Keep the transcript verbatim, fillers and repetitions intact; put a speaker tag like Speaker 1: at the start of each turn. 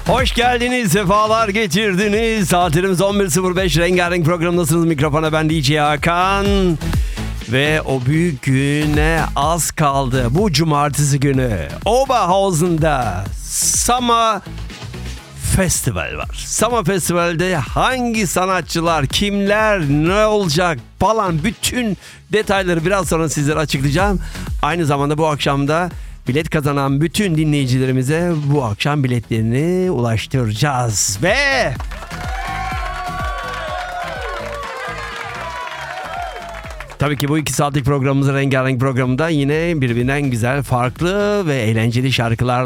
Speaker 1: Hoş geldiniz, sefalar getirdiniz. Saatlerimiz on bir sıfır beş, Rengarenk programındasınız. Mikrofona ben D J Hakan. Ve o büyük güne az kaldı. Bu cumartesi günü Oberhausen'da Summer Festival var. Summer Festival'de hangi sanatçılar, kimler, ne olacak falan bütün detayları biraz sonra sizlere açıklayacağım. Aynı zamanda bu akşam da bilet kazanan bütün dinleyicilerimize bu akşam biletlerini ulaştıracağız. Ve tabii ki bu iki saatlik programımızın Rengarenk programında yine birbirinden güzel, farklı ve eğlenceli şarkılar